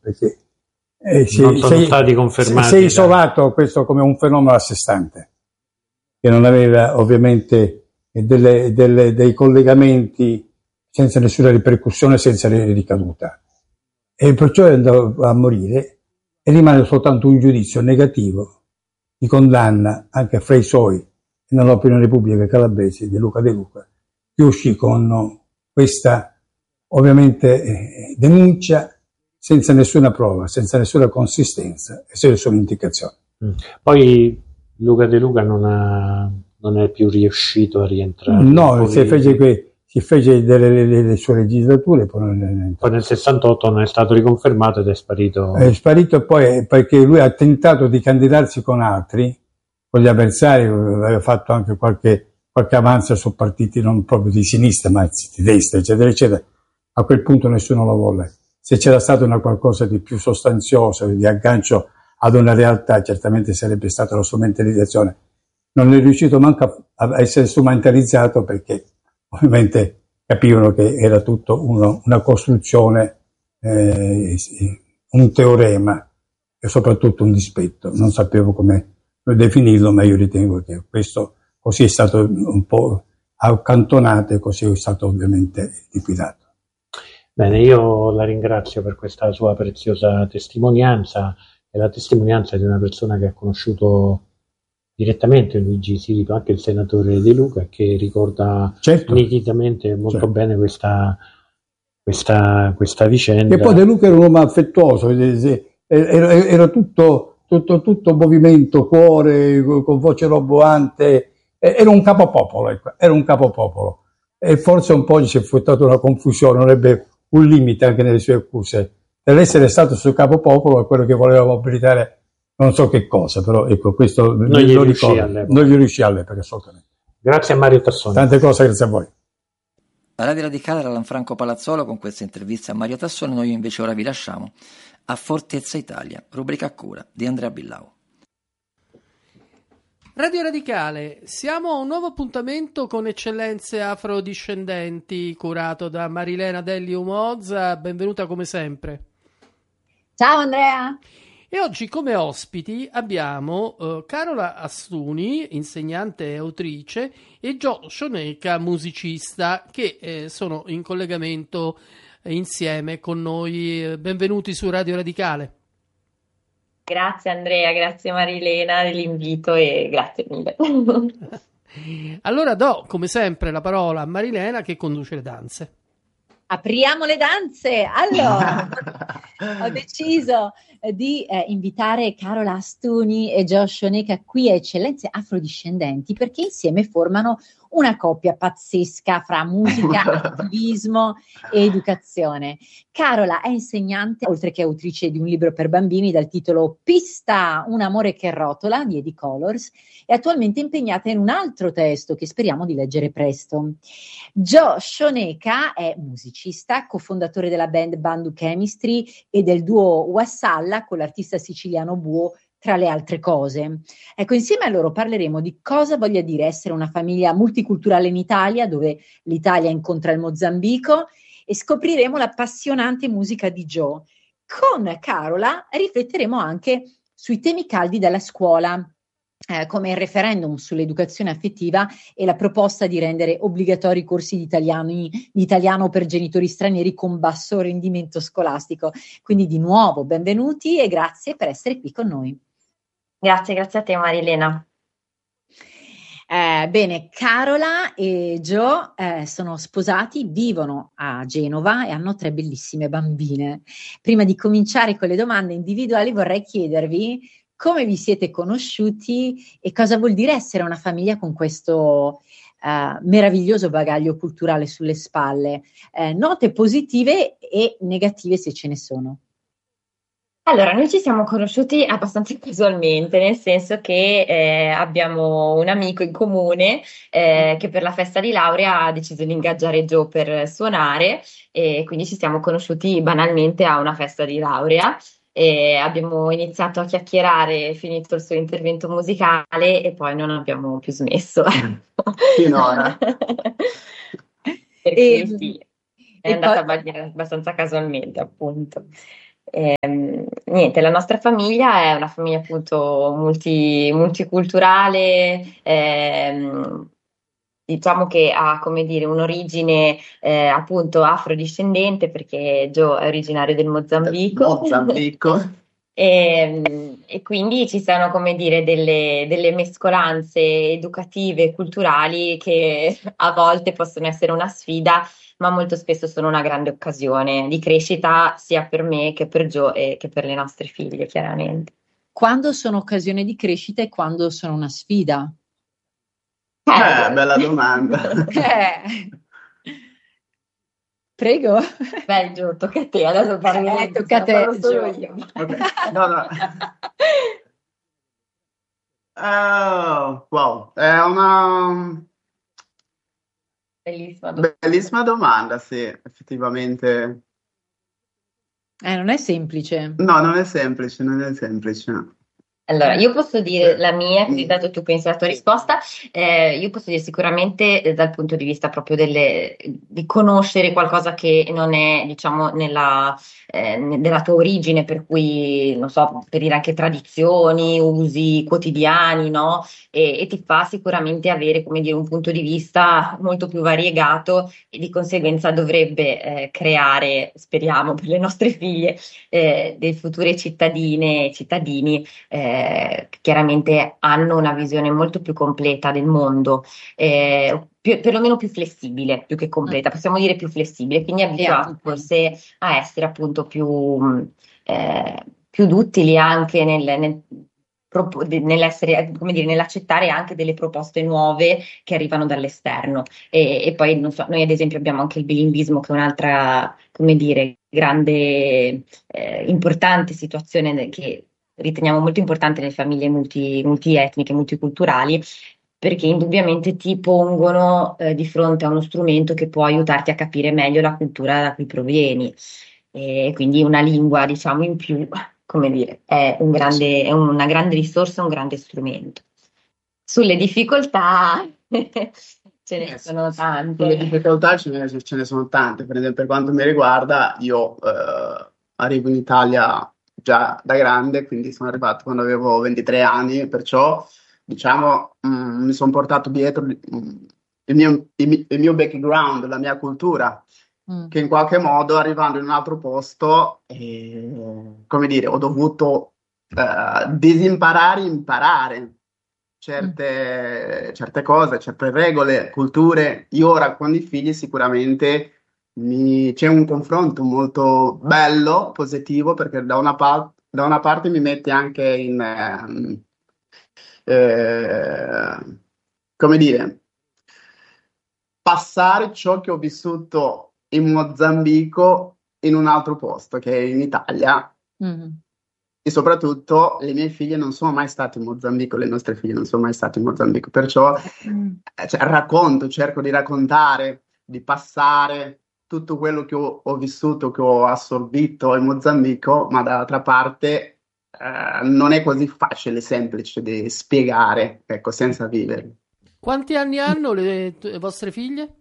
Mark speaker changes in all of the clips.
Speaker 1: perché
Speaker 2: non sono stati confermati.
Speaker 1: Si è isolato questo come un fenomeno a sé stante, che non aveva ovviamente dei collegamenti senza nessuna ripercussione, senza ricaduta. E perciò è andato a morire e rimane soltanto un giudizio negativo di condanna anche fra i suoi e nell'opinione pubblica calabrese di Luca De Luca, che uscì con questa ovviamente denuncia senza nessuna prova, senza nessuna consistenza e senza nessuna indicazione.
Speaker 2: Poi Luca De Luca non è più riuscito a rientrare.
Speaker 1: No, si fece delle sue legislature, poi
Speaker 2: nel 68 non è stato riconfermato ed è sparito.
Speaker 1: È sparito poi perché lui ha tentato di candidarsi con altri, con gli avversari, aveva fatto anche qualche avanzo su partiti non proprio di sinistra, ma di destra, eccetera, eccetera. A quel punto nessuno lo volle. Se c'era stato una qualcosa di più sostanzioso, di aggancio ad una realtà, certamente sarebbe stata la strumentalizzazione. Non è riuscito manco a essere strumentalizzato perché ovviamente capivano che era tutto una costruzione, un teorema e soprattutto un dispetto. Non sapevo come definirlo, ma io ritengo che questo così è stato un po' accantonato e così è stato ovviamente liquidato.
Speaker 2: Bene, io la ringrazio per questa sua preziosa testimonianza, e la testimonianza di una persona che ha conosciuto direttamente Luigi Sirico, anche il senatore De Luca, che ricorda nitidamente molto bene questa vicenda.
Speaker 1: E poi De Luca era un uomo affettuoso, era tutto movimento, cuore, con voce roboante, era un capopopolo, ecco, era un capopopolo. E forse un po' gli si è effettuata una confusione, non ebbe un limite anche nelle sue accuse. Dell'essere stato sul capopopolo è quello che voleva mobilitare non so che cosa, però ecco, questo
Speaker 2: non gli
Speaker 1: riuscì all'epoca, assolutamente.
Speaker 2: Grazie a Mario Tassoni.
Speaker 1: Tante cose, grazie a voi.
Speaker 3: La Radio Radicale era Lanfranco Palazzolo con questa intervista a Mario Tassoni. Noi invece ora vi lasciamo a Fortezza Italia, rubrica a cura di Andrea Billau.
Speaker 4: Radio Radicale, siamo a un nuovo appuntamento con eccellenze afrodiscendenti curato da Marilena Delli Umozza. Benvenuta come sempre.
Speaker 5: Ciao Andrea.
Speaker 4: E oggi come ospiti abbiamo Carola Astuni, insegnante e autrice, e Gio Cioneca, musicista, che sono in collegamento insieme con noi. Benvenuti su Radio Radicale.
Speaker 5: Grazie Andrea, grazie Marilena dell'invito e grazie mille.
Speaker 4: Allora do, come sempre, la parola a Marilena che conduce le danze.
Speaker 5: Apriamo le danze! Allora, ho deciso di invitare Carola Astuni e Gio Cioneca qui a Eccellenze Afrodiscendenti perché insieme formano una coppia pazzesca fra musica, attivismo e educazione. Carola è insegnante, oltre che autrice di un libro per bambini dal titolo Pista, un amore che rotola, di Eddie Colors, e attualmente impegnata in un altro testo che speriamo di leggere presto. Gio Cioneca è musicista, cofondatore della band Bandu Chemistry e del duo Wassalla con l'artista siciliano Buo, tra le altre cose. Ecco, insieme a loro parleremo di cosa voglia dire essere una famiglia multiculturale in Italia, dove l'Italia incontra il Mozambico, e scopriremo l'appassionante musica di Gio. Con Carola rifletteremo anche sui temi caldi della scuola, come il referendum sull'educazione affettiva e la proposta di rendere obbligatori i corsi di italiano per genitori stranieri con basso rendimento scolastico. Quindi di nuovo benvenuti e grazie per essere qui con noi.
Speaker 6: Grazie a te Marilena.
Speaker 5: Bene, Carola e Gio sono sposati, vivono a Genova e hanno 3 bellissime bambine. Prima di cominciare con le domande individuali vorrei chiedervi come vi siete conosciuti e cosa vuol dire essere una famiglia con questo meraviglioso bagaglio culturale sulle spalle. Note positive e negative se ce ne sono.
Speaker 6: Allora, noi ci siamo conosciuti abbastanza casualmente, nel senso che abbiamo un amico in comune che per la festa di laurea ha deciso di ingaggiare Gio per suonare e quindi ci siamo conosciuti banalmente a una festa di laurea. E abbiamo iniziato a chiacchierare, finito il suo intervento musicale e poi non abbiamo più smesso.
Speaker 7: Finora.
Speaker 6: Perché sì, è andata a bagliare abbastanza casualmente, appunto. Niente, la nostra famiglia è una famiglia appunto multiculturale, diciamo che ha, come dire, un'origine appunto afrodiscendente, perché Joe è originario del Mozambico.
Speaker 7: Mozambico.
Speaker 6: E quindi ci sono, come dire, delle mescolanze educative e culturali che a volte possono essere una sfida, ma molto spesso sono una grande occasione di crescita sia per me che per Joe e che per le nostre figlie, chiaramente.
Speaker 5: Quando sono occasione di crescita e quando sono una sfida?
Speaker 7: Bella domanda.
Speaker 5: Prego.
Speaker 6: Beh, Joe, tocca a te, adesso parli
Speaker 5: Tocca a te,
Speaker 6: solo
Speaker 5: Joe.
Speaker 6: io.
Speaker 7: Ok, no. Wow, è una
Speaker 6: Bellissima domanda.
Speaker 7: bellissima domanda, sì, effettivamente.
Speaker 5: Non è semplice.
Speaker 7: No, non è semplice, non è semplice.
Speaker 6: Allora, io posso dire la mia, così
Speaker 7: Mm.
Speaker 6: dato tu pensi alla tua risposta, io posso dire sicuramente dal punto di vista proprio di conoscere qualcosa che non è, diciamo, della tua origine, per cui, non so, per dire anche tradizioni, usi quotidiani, no? E ti fa sicuramente avere, come dire, un punto di vista molto più variegato e di conseguenza dovrebbe creare, speriamo, per le nostre figlie, dei future cittadine e cittadini chiaramente hanno una visione molto più completa del mondo, perlomeno più flessibile, più che completa, possiamo dire più flessibile, quindi abituati forse a essere appunto più duttili anche nell'essere, come dire, nell'accettare anche delle proposte nuove che arrivano dall'esterno. E poi, non so, noi ad esempio abbiamo anche il bilinguismo, che è un'altra, come dire, grande, importante situazione che riteniamo molto importante nelle famiglie multietniche, multiculturali, perché indubbiamente ti pongono di fronte a uno strumento che può aiutarti a capire meglio la cultura da cui provieni. E quindi una lingua, diciamo, in più, come dire, è una grande risorsa, un grande strumento. Sulle difficoltà ce ne sono tante.
Speaker 7: Sulle difficoltà ce ne sono tante. Per esempio, per quanto mi riguarda, io arrivo in Italia già da grande, quindi sono arrivato quando avevo 23 anni, perciò diciamo mi sono portato dietro il mio background, la mia cultura, che in qualche modo arrivando in un altro posto, come dire, ho dovuto disimparare, imparare certe cose, certe regole, culture. Io ora con i figli sicuramente c'è un confronto molto bello, positivo, perché da una parte mi mette anche come dire, passare ciò che ho vissuto in Mozambico in un altro posto, che è in Italia. E soprattutto le mie figlie non sono mai state in Mozambico, le nostre figlie non sono mai state in Mozambico, perciò cerco di raccontare, di passare tutto quello che ho vissuto, che ho assorbito in Mozambico, ma dall'altra parte non è così facile, semplice di spiegare, ecco, senza vivere.
Speaker 4: Quanti anni hanno le vostre figlie?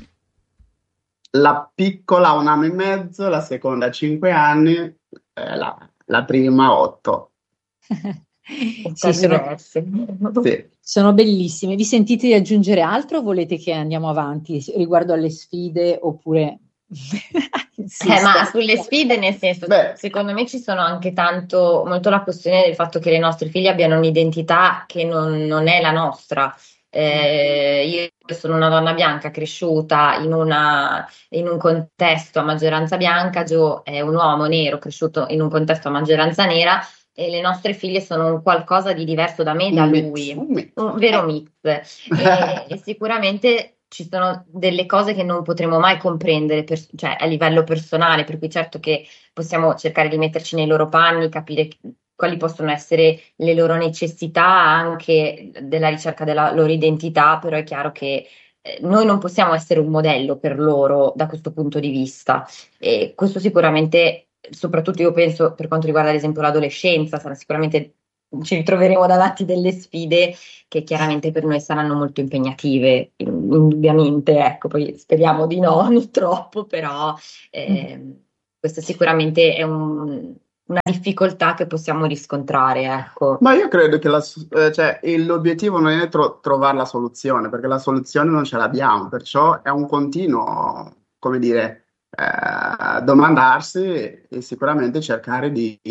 Speaker 7: La piccola ha 1 anno e mezzo, la seconda 5 anni, la prima 8.
Speaker 5: Sì, sono bellissime. Vi sentite di aggiungere altro o volete che andiamo avanti riguardo alle sfide oppure...
Speaker 6: Ma sulle sfide, nel senso, secondo me ci sono anche molto la questione del fatto che le nostre figlie abbiano un'identità che non è la nostra. Io sono una donna bianca cresciuta in un contesto a maggioranza bianca, Joe è un uomo nero cresciuto in un contesto a maggioranza nera, e le nostre figlie sono un qualcosa di diverso da me e da lui, un vero mix. E sicuramente ci sono delle cose che non potremo mai comprendere, cioè a livello personale, per cui certo che possiamo cercare di metterci nei loro panni, capire quali possono essere le loro necessità anche della ricerca della loro identità, però è chiaro che noi non possiamo essere un modello per loro da questo punto di vista. E questo sicuramente, soprattutto io penso per quanto riguarda ad esempio l'adolescenza, sicuramente ci ritroveremo davanti delle sfide che chiaramente per noi saranno molto impegnative, indubbiamente, ecco, poi speriamo di no, non troppo, però questo sicuramente è una difficoltà che possiamo riscontrare, ecco.
Speaker 7: Ma io credo che cioè, l'obiettivo non è trovare la soluzione, perché la soluzione non ce l'abbiamo, perciò è un continuo, come dire, domandarsi e sicuramente cercare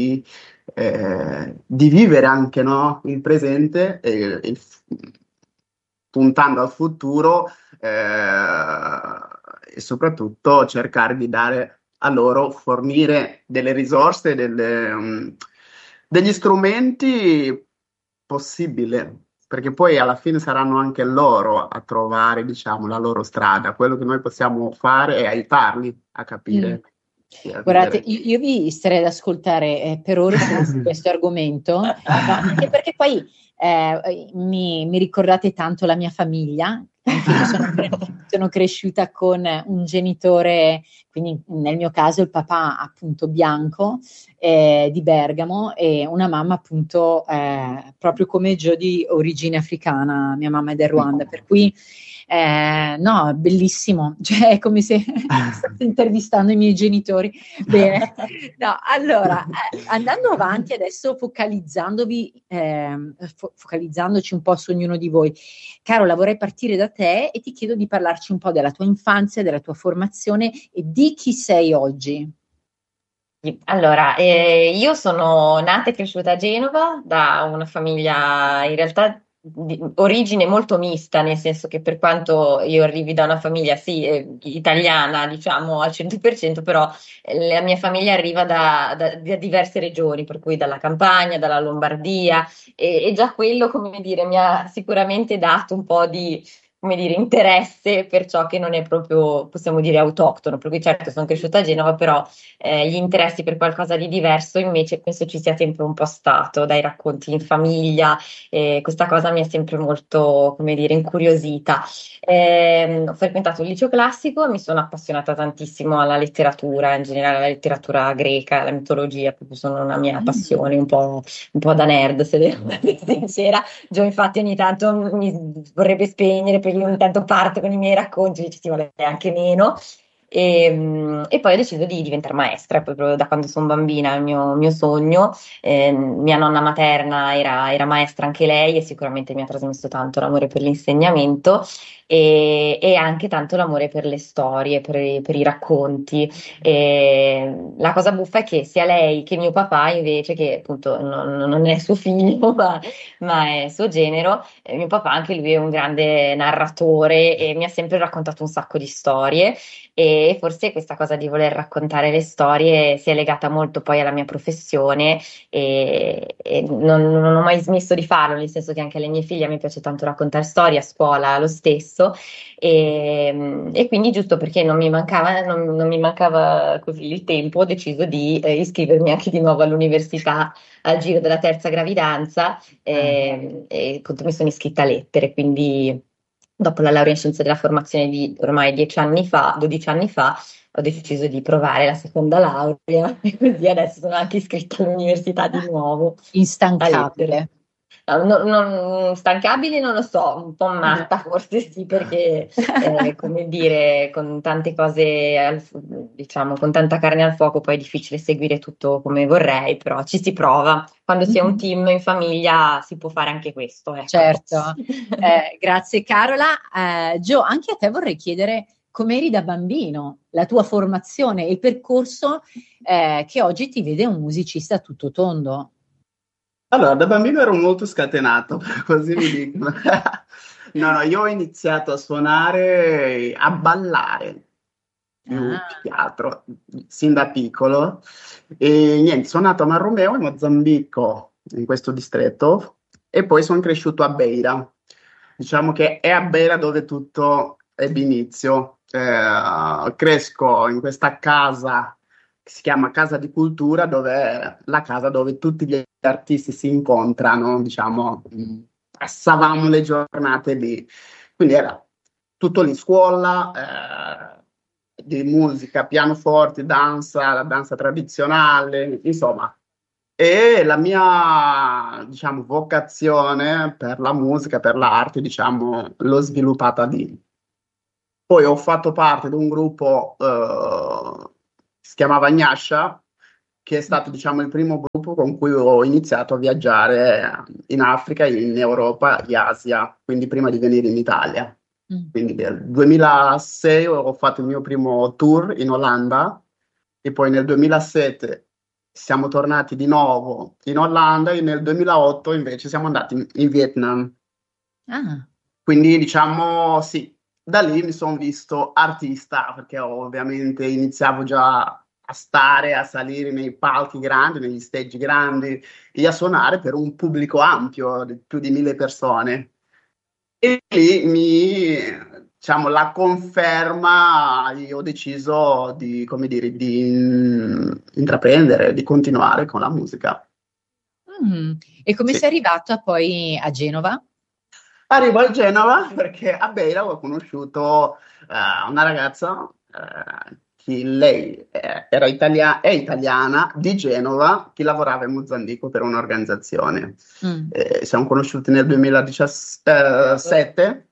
Speaker 7: di vivere anche, no, il presente puntando al futuro, e soprattutto cercare di dare a loro, fornire delle risorse, degli strumenti possibile, perché poi alla fine saranno anche loro a trovare, diciamo, la loro strada. Quello che noi possiamo fare è aiutarli a capire.
Speaker 5: Guardate, io vi starei ad ascoltare per ore su questo argomento, no? Anche perché poi mi ricordate tanto la mia famiglia, anche io sono cresciuta con un genitore, quindi nel mio caso il papà appunto bianco di Bergamo e una mamma appunto proprio come Gio di origine africana, mia mamma è del Ruanda, per cui no, bellissimo, cioè è come se stessi intervistando i miei genitori. Bene, no, allora andando avanti adesso focalizzandoci un po' su ognuno di voi. Carola, vorrei partire da te e ti chiedo di parlarci un po' della tua infanzia, della tua formazione e di chi sei oggi.
Speaker 6: Allora, io sono nata e cresciuta a Genova da una famiglia in realtà di origine molto mista, nel senso che per quanto io arrivi da una famiglia sì, italiana, diciamo al 100%, però la mia famiglia arriva da diverse regioni, per cui dalla Campania, dalla Lombardia, e già quello, come dire, mi ha sicuramente dato un po' di, come dire, interesse per ciò che non è proprio, possiamo dire, autoctono, per cui certo sono cresciuta a Genova, però gli interessi per qualcosa di diverso invece penso ci sia sempre un po' stato dai racconti in famiglia, questa cosa mi è sempre molto, come dire, incuriosita. Ho frequentato il liceo classico e mi sono appassionata tantissimo alla letteratura, in generale alla letteratura greca, alla mitologia, proprio sono una mia passione, un po' da nerd, se devo essere sincera. Gio infatti ogni tanto mi vorrebbe spegnere perché ogni tanto parte con i miei racconti, dice ci vuole anche meno. E poi ho deciso di diventare maestra, proprio da quando sono bambina, il mio sogno. Mia nonna materna era maestra anche lei e sicuramente mi ha trasmesso tanto l'amore per l'insegnamento e anche tanto l'amore per le storie, per i racconti. E la cosa buffa è che sia lei che mio papà, invece, che appunto non è suo figlio, ma è suo genero, mio papà anche lui è un grande narratore e mi ha sempre raccontato un sacco di storie. E forse questa cosa di voler raccontare le storie si è legata molto poi alla mia professione e non ho mai smesso di farlo, nel senso che anche alle mie figlie mi piace tanto raccontare storie, a scuola lo stesso e quindi giusto perché non mi mancava così il tempo, ho deciso di iscrivermi anche di nuovo all'università al giro della terza gravidanza e appunto mi sono iscritta a lettere, quindi dopo la laurea in scienze della formazione di ormai 12 anni fa, ho deciso di provare la seconda laurea e così adesso sono anche iscritta all'università di nuovo.
Speaker 5: Instancabile.
Speaker 6: Stancabile non lo so, un po' matta forse sì, perché come dire, con tante cose, diciamo, con tanta carne al fuoco poi è difficile seguire tutto come vorrei, però ci si prova. Quando si è un team in famiglia si può fare anche questo. Ecco.
Speaker 5: Certo, grazie Carola. Gio, anche a te vorrei chiedere com'eri da bambino, la tua formazione e il percorso che oggi ti vede un musicista a tutto tondo.
Speaker 7: Allora, da bambino ero molto scatenato, così mi dicono. No, io ho iniziato a suonare, a ballare, più che altro, sin da piccolo. E niente, sono nato a Marromeo, in Mozambico, in questo distretto, e poi sono cresciuto a Beira. Diciamo che è a Beira dove tutto ebbe inizio. Cresco in questa casa che si chiama Casa di Cultura, dove è la casa dove tutti gli artisti si incontrano, diciamo, passavamo le giornate lì. Quindi era tutto lì, scuola, di musica, pianoforte, danza, la danza tradizionale, insomma. E la mia, diciamo, vocazione per la musica, per l'arte, diciamo, l'ho sviluppata lì. Poi ho fatto parte di un gruppo si chiamava Gnascia, che è stato, diciamo, il primo gruppo con cui ho iniziato a viaggiare in Africa, in Europa e Asia, quindi prima di venire in Italia. Quindi nel 2006 ho fatto il mio primo tour in Olanda e poi nel 2007 siamo tornati di nuovo in Olanda e nel 2008 invece siamo andati in Vietnam.
Speaker 5: Ah,
Speaker 7: Quindi diciamo sì, da lì mi sono visto artista perché ovviamente iniziavo già a stare, a salire nei palchi grandi, negli stage grandi e a suonare per un pubblico ampio, di più di 1000 persone. E lì diciamo, la conferma, io ho deciso di, come dire, di intraprendere, di continuare con la musica.
Speaker 5: E come
Speaker 7: Sì.
Speaker 5: sei arrivata poi a Genova?
Speaker 7: Arrivo a Genova perché a Beira ho conosciuto una ragazza che lei è italiana di Genova che lavorava in Mozambico per un'organizzazione. Siamo conosciuti nel 2017.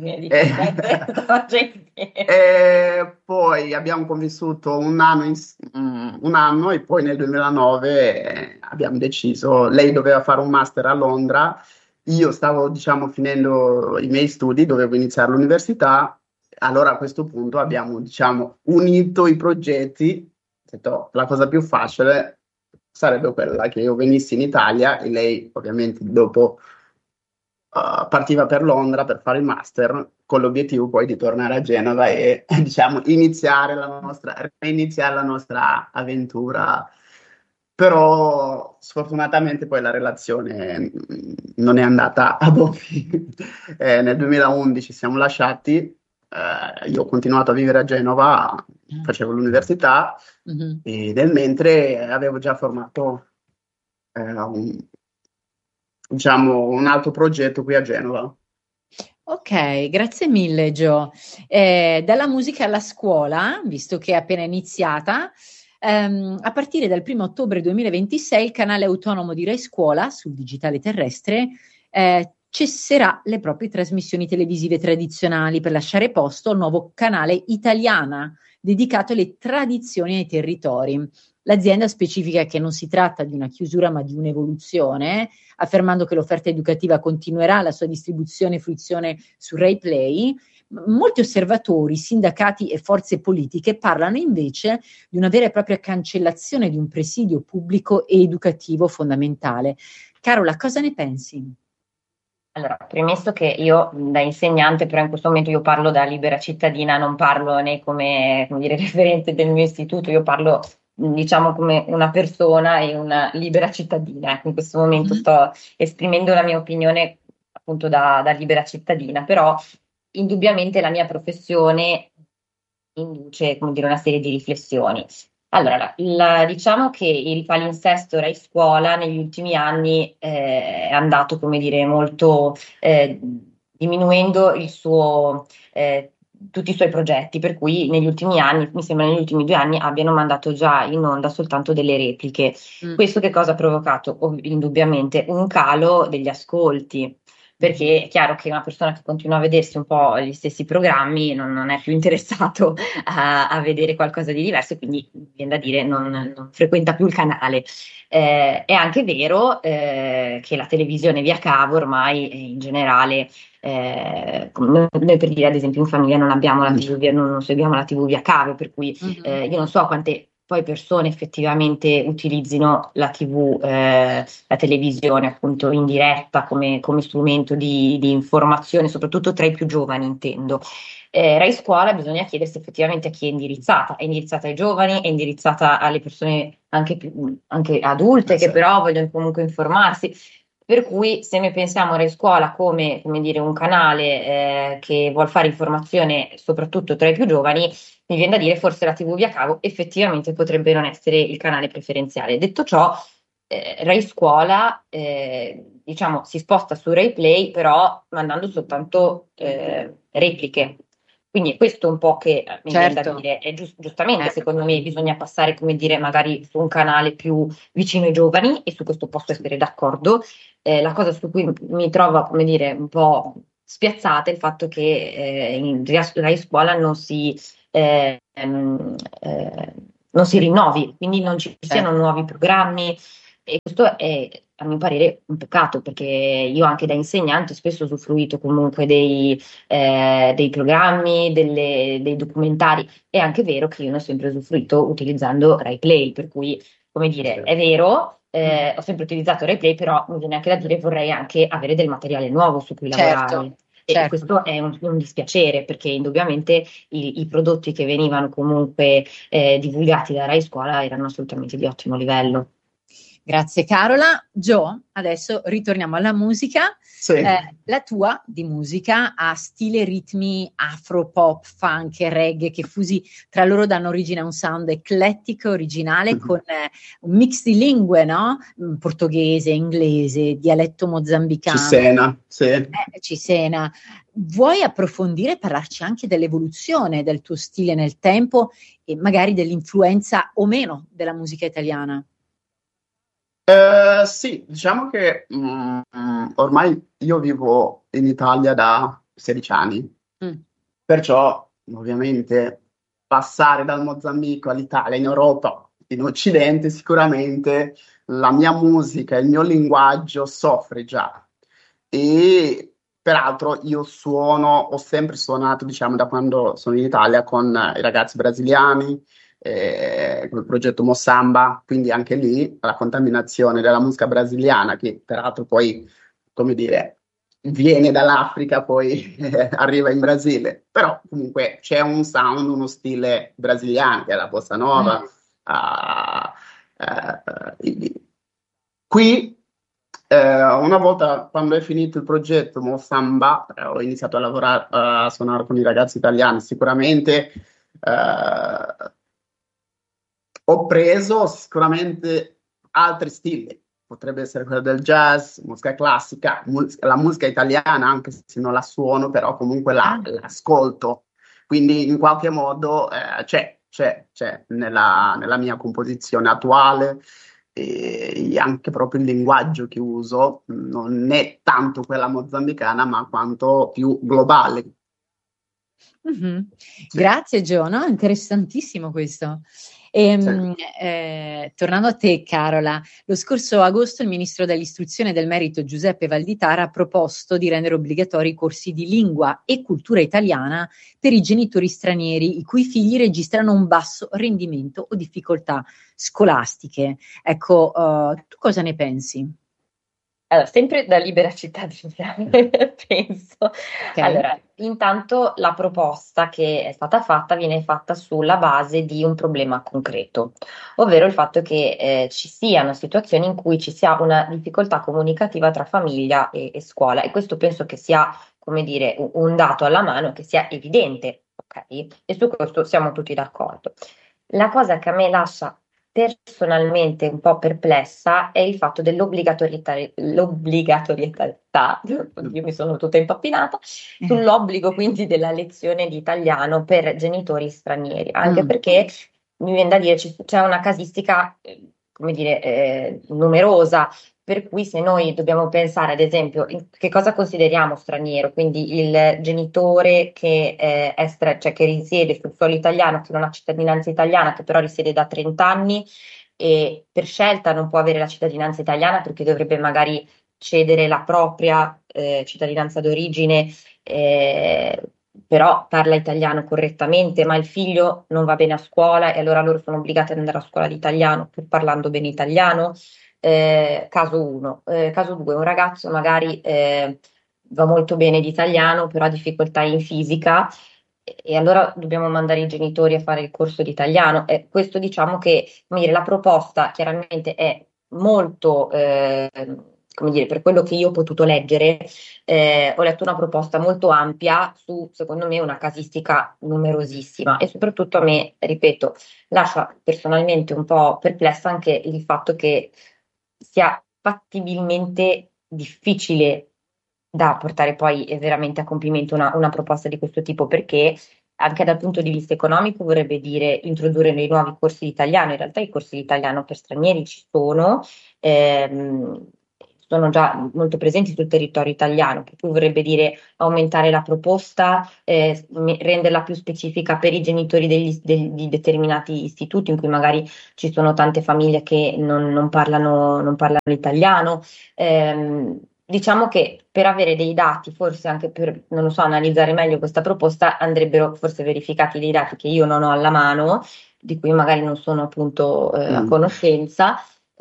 Speaker 6: 2017.
Speaker 7: E poi abbiamo convissuto un anno e poi nel 2009 abbiamo deciso, lei doveva fare un master a Londra, io stavo, diciamo, finendo i miei studi, dovevo iniziare l'università, allora a questo punto abbiamo, diciamo, unito i progetti, ho detto, la cosa più facile sarebbe quella che io venissi in Italia e lei ovviamente dopo partiva per Londra per fare il master con l'obiettivo poi di tornare a Genova e diciamo reiniziare la nostra avventura. Però sfortunatamente poi la relazione non è andata a buon fine. Nel 2011 siamo lasciati, io ho continuato a vivere a Genova, facevo l'università e nel mentre avevo già formato un altro progetto qui a Genova.
Speaker 5: Ok, grazie mille Gio. Dalla musica alla scuola, visto che è appena iniziata, a partire dal 1° ottobre 2026 il canale autonomo di Rai Scuola sul digitale terrestre cesserà le proprie trasmissioni televisive tradizionali per lasciare posto al nuovo canale Italiana dedicato alle tradizioni e ai territori. L'azienda specifica che non si tratta di una chiusura ma di un'evoluzione, affermando che l'offerta educativa continuerà la sua distribuzione e fruizione su Rai Play. Molti osservatori, sindacati e forze politiche parlano invece di una vera e propria cancellazione di un presidio pubblico e educativo fondamentale. Carola, cosa ne pensi?
Speaker 6: Allora, premesso che io da insegnante, però in questo momento io parlo da libera cittadina, non parlo né come dire, referente del mio istituto, io parlo diciamo come una persona e una libera cittadina. Ecco, in questo momento sto esprimendo la mia opinione appunto da libera cittadina, però indubbiamente la mia professione induce, come dire, una serie di riflessioni. Allora, diciamo che il palinsesto Rai Scuola negli ultimi anni è andato, come dire, molto diminuendo tutti i suoi progetti, per cui negli ultimi anni, mi sembra negli ultimi 2 anni, abbiano mandato già in onda soltanto delle repliche. Questo che cosa ha provocato? Indubbiamente un calo degli ascolti. Perché è chiaro che una persona che continua a vedersi un po' gli stessi programmi non è più interessato a vedere qualcosa di diverso e quindi viene da dire non frequenta più il canale. È anche vero che la televisione via cavo ormai in generale, noi per dire ad esempio in famiglia non abbiamo la TV non seguiamo la TV via cavo, per cui io non so quante poi persone effettivamente utilizzino la TV, la televisione appunto in diretta come strumento di informazione, soprattutto tra i più giovani intendo. Rai Scuola bisogna chiedersi effettivamente a chi è indirizzata ai giovani, è indirizzata alle persone anche adulte che però vogliono comunque informarsi. Per cui se noi pensiamo a Rai Scuola come dire, un canale che vuol fare informazione soprattutto tra i più giovani, mi viene da dire forse la TV via cavo effettivamente potrebbe non essere il canale preferenziale. Detto ciò, Rai Scuola diciamo si sposta su Rai Play però mandando soltanto repliche. Quindi questo è un po' che mi viene da dire, è giustamente secondo me bisogna passare, come dire, magari su un canale più vicino ai giovani e su questo posso essere d'accordo. La cosa su cui mi trovo, come dire, un po' spiazzata è il fatto che in Rai Scuola non si non si rinnovi, quindi non ci siano nuovi programmi, e questo è a mio parere un peccato, perché io anche da insegnante spesso ho usufruito comunque dei programmi, dei documentari. È anche vero che io ne ho sempre usufruito utilizzando RaiPlay, per cui, come dire, è vero, ho sempre utilizzato RaiPlay, però mi viene anche da dire vorrei anche avere del materiale nuovo su cui lavorare. E questo è un dispiacere, perché indubbiamente i prodotti che venivano comunque divulgati da Rai Scuola erano assolutamente di ottimo livello.
Speaker 5: Grazie Carola. Gio, adesso ritorniamo alla musica.
Speaker 7: Sì.
Speaker 5: La tua di musica ha stile, ritmi afro, pop, funk e reggae che fusi tra loro danno origine a un sound eclettico, originale, con un mix di lingue, no? Portoghese, inglese, dialetto mozambicano.
Speaker 7: Cesena, sì.
Speaker 5: Cesena. Vuoi approfondire e parlarci anche dell'evoluzione del tuo stile nel tempo e magari dell'influenza o meno della musica italiana?
Speaker 7: Sì, diciamo che ormai io vivo in Italia da 16 anni, perciò ovviamente passare dal Mozambico all'Italia, in Europa, in Occidente, sicuramente la mia musica, il mio linguaggio soffre già. E peraltro io ho sempre suonato, diciamo, da quando sono in Italia con i ragazzi brasiliani, col progetto Mossamba, quindi anche lì la contaminazione della musica brasiliana, che peraltro poi, come dire, viene dall'Africa, poi arriva in Brasile, però comunque c'è un sound, uno stile brasiliano, che è la bossa nova. Qui, una volta quando è finito il progetto Mossamba, ho iniziato a lavorare, a suonare con i ragazzi italiani, sicuramente ho preso sicuramente altri stili, potrebbe essere quello del jazz, musica classica, la musica italiana, anche se non la suono, però comunque l'ascolto, quindi in qualche modo c'è nella mia composizione attuale, e anche proprio il linguaggio che uso non è tanto quella mozambicana, ma quanto più globale.
Speaker 5: Mm-hmm. Sì. Grazie Gio, no? Interessantissimo questo. Tornando a te Carola, lo scorso agosto il ministro dell'istruzione e del merito Giuseppe Valditara ha proposto di rendere obbligatori i corsi di lingua e cultura italiana per i genitori stranieri i cui figli registrano un basso rendimento o difficoltà scolastiche. Ecco, tu cosa ne pensi?
Speaker 6: Allora, sempre da libera cittadina, penso.
Speaker 5: Okay.
Speaker 6: Allora, intanto la proposta che è stata fatta viene fatta sulla base di un problema concreto, ovvero il fatto che ci siano situazioni in cui ci sia una difficoltà comunicativa tra famiglia e scuola, e questo penso che sia, come dire, un dato alla mano, che sia evidente, ok? E su questo siamo tutti d'accordo. La cosa che a me lascia personalmente un po' perplessa è il fatto l'obbligatorietà, io mi sono tutta impappinata, sull'obbligo quindi della lezione di italiano per genitori stranieri, anche perché mi viene da dire c'è una casistica, come dire, numerosa, per cui se noi dobbiamo pensare ad esempio che cosa consideriamo straniero, quindi il genitore che cioè che risiede sul suolo italiano, che non ha cittadinanza italiana, che però risiede da 30 anni e per scelta non può avere la cittadinanza italiana perché dovrebbe magari cedere la propria cittadinanza d'origine, però parla italiano correttamente, ma il figlio non va bene a scuola e allora loro sono obbligati ad andare a scuola di italiano pur parlando bene italiano. Caso 1. Caso 2, un ragazzo magari va molto bene di italiano, però ha difficoltà in fisica e allora dobbiamo mandare i genitori a fare il corso di italiano. Questo diciamo che, come dire, la proposta chiaramente è molto, come dire, per quello che io ho potuto leggere, ho letto una proposta molto ampia su, secondo me, una casistica numerosissima e soprattutto a me, ripeto, lascia personalmente un po' perplessa anche il fatto che sia fattibilmente difficile da portare poi veramente a compimento una proposta di questo tipo, perché anche dal punto di vista economico vorrebbe dire introdurre dei nuovi corsi di italiano. In realtà i corsi di italiano per stranieri ci sono sono già molto presenti sul territorio italiano, che poi vorrebbe dire aumentare la proposta, renderla più specifica per i genitori di determinati istituti in cui magari ci sono tante famiglie che non parlano l'italiano. Diciamo che per avere dei dati, forse anche per, non lo so, analizzare meglio questa proposta, andrebbero forse verificati dei dati che io non ho alla mano, di cui magari non sono appunto a conoscenza.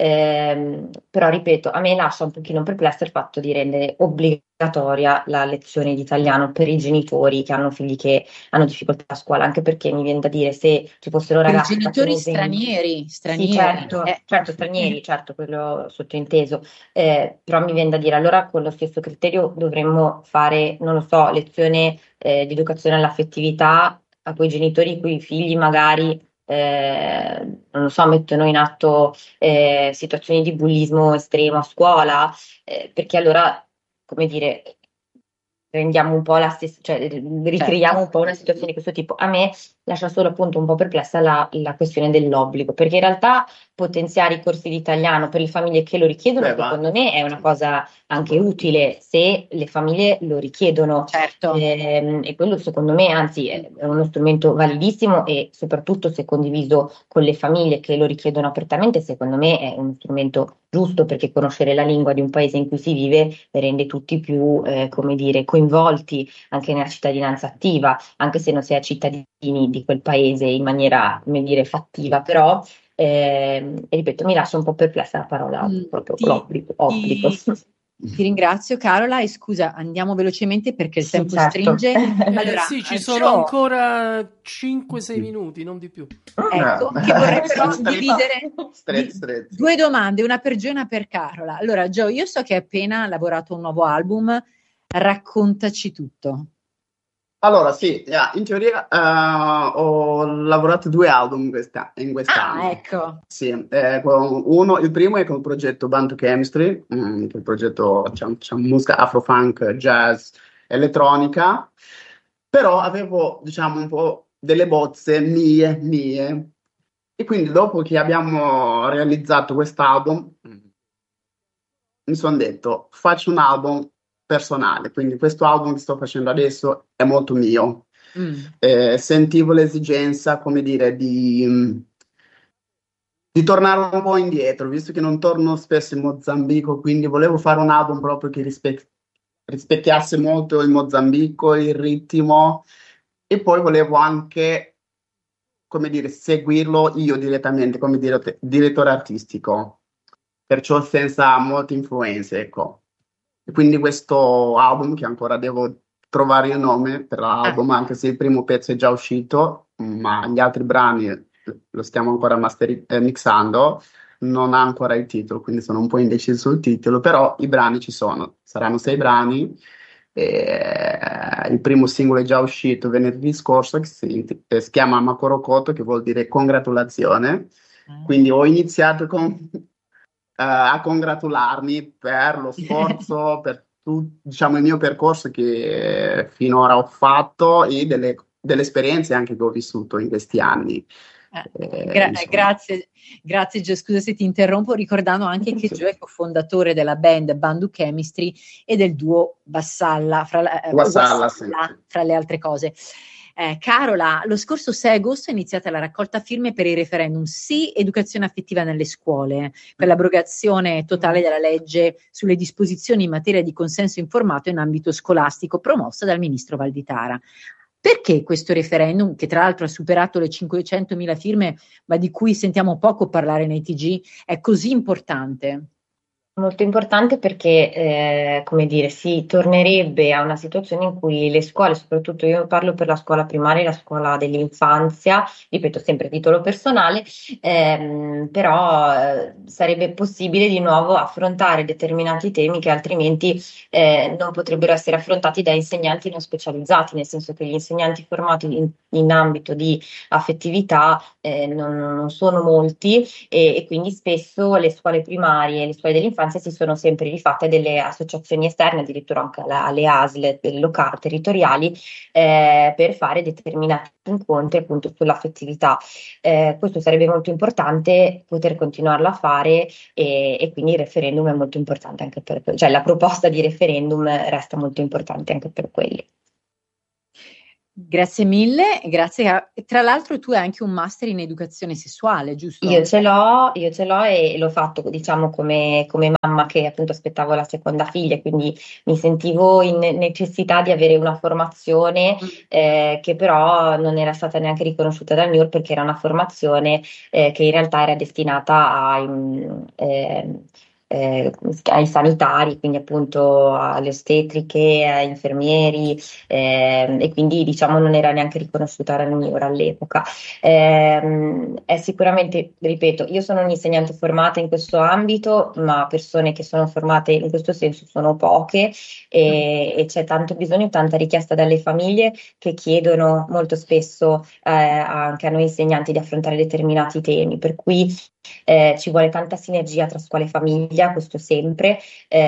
Speaker 6: Però ripeto, a me lascia un pochino perplessa il fatto di rendere obbligatoria la lezione di italiano per i genitori che hanno figli che hanno difficoltà a scuola, anche perché mi viene da dire, se ci fossero
Speaker 5: Per i
Speaker 6: ragazzi
Speaker 5: genitori
Speaker 6: stranieri,
Speaker 5: stranieri.
Speaker 6: sì, certo, stranieri, certo, quello sottointeso. Però mi viene da dire, allora con lo stesso criterio dovremmo fare, non lo so, lezione di educazione all'affettività a quei genitori i cui figli magari, non lo so, mettono in atto situazioni di bullismo estremo a scuola, perché allora, come dire, rendiamo un po' la stessa, cioè ricreiamo un po' una situazione di questo tipo. A me lascia solo appunto un po' perplessa la questione dell'obbligo, perché in realtà potenziare i corsi di italiano per le famiglie che lo richiedono, secondo me è una cosa anche utile se le famiglie lo richiedono.
Speaker 5: Certo.
Speaker 6: E quello secondo me anzi è uno strumento validissimo, e soprattutto se condiviso con le famiglie che lo richiedono apertamente, secondo me è uno strumento giusto, perché conoscere la lingua di un paese in cui si vive rende tutti più, come dire, coinvolti anche nella cittadinanza attiva, anche se non si è cittadini di quel paese in maniera, come dire, fattiva, però, e ripeto, mi lascia un po' perplessa la parola proprio obbligo.
Speaker 5: Ti ringrazio Carola, e scusa, andiamo velocemente perché il tempo
Speaker 6: certo.
Speaker 5: stringe. Allora,
Speaker 4: sì, ci sono ancora 5-6 minuti, non di più.
Speaker 5: Ecco, che vorrei però dividere
Speaker 7: Stretch.
Speaker 5: 2 domande, una per Gio e una per Carola. Allora, Gio, io so che hai appena lavorato a un nuovo album, raccontaci tutto.
Speaker 7: Allora, sì, in teoria ho lavorato 2 album in quest'anno.
Speaker 5: Ah, ecco.
Speaker 7: Sì, il primo è con il progetto Bantu Chemistry, che è il progetto, diciamo, musica afro-funk, jazz, elettronica, però avevo, diciamo, un po' delle bozze mie, e quindi dopo che abbiamo realizzato quest'album, mi sono detto, faccio un album personale, quindi questo album che sto facendo adesso è molto mio. Sentivo l'esigenza, come dire, di tornare un po' indietro, visto che non torno spesso in Mozambico, quindi volevo fare un album proprio che rispecchiasse molto il Mozambico, il ritmo, e poi volevo anche, come dire, seguirlo io direttamente come direttore artistico, perciò senza molte influenze, ecco. E quindi questo album, che ancora devo trovare il nome per l'album, anche se il primo pezzo è già uscito, ma gli altri brani lo stiamo ancora mixando, non ha ancora il titolo, quindi sono un po' indeciso sul titolo, però i brani ci sono, saranno 6 brani. Il primo singolo è già uscito venerdì scorso, che si chiama Makorokoto, che vuol dire congratulazione. Quindi ho iniziato a congratularmi per lo sforzo, per diciamo, il mio percorso che finora ho fatto, e delle esperienze anche che ho vissuto in questi anni.
Speaker 5: Grazie Gio, scusa se ti interrompo, ricordando anche che Gio è cofondatore della band Bantu Chemistry e del duo Wassalla, fra le altre cose. Carola, lo scorso 6 agosto è iniziata la raccolta firme per il referendum Sì educazione affettiva nelle scuole, per l'abrogazione totale della legge sulle disposizioni in materia di consenso informato in ambito scolastico, promossa dal ministro Valditara. Perché questo referendum, che tra l'altro ha superato le 500.000 firme, ma di cui sentiamo poco parlare nei TG, è così importante?
Speaker 6: Molto importante perché, come dire, si tornerebbe a una situazione in cui le scuole, soprattutto io parlo per la scuola primaria e la scuola dell'infanzia, ripeto sempre titolo personale, però sarebbe possibile di nuovo affrontare determinati temi che altrimenti non potrebbero essere affrontati da insegnanti non specializzati, nel senso che gli insegnanti formati in ambito di affettività non sono molti, e quindi spesso le scuole primarie e le scuole dell'infanzia circostanze si sono sempre rifatte delle associazioni esterne, addirittura anche alle ASL locali, territoriali, per fare determinati incontri appunto sull'affettività. Questo sarebbe molto importante poter continuarlo a fare e quindi il referendum è molto importante anche per quello, cioè la proposta di referendum resta molto importante anche per quelli.
Speaker 5: Grazie mille, grazie. Tra l'altro tu hai anche un master in educazione sessuale, giusto?
Speaker 6: Io ce l'ho e l'ho fatto, diciamo, come mamma che appunto aspettavo la seconda figlia, quindi mi sentivo in necessità di avere una formazione che però non era stata neanche riconosciuta dal MIUR, perché era una formazione che in realtà era destinata ai sanitari, quindi appunto alle ostetriche, ai infermieri, e quindi diciamo non era neanche riconosciuta dal MIUR all'epoca. È sicuramente, ripeto, io sono un'insegnante formata in questo ambito, ma persone che sono formate in questo senso sono poche e c'è tanto bisogno, tanta richiesta dalle famiglie che chiedono molto spesso anche a noi insegnanti di affrontare determinati temi, per cui ci vuole tanta sinergia tra scuola e famiglia, questo sempre.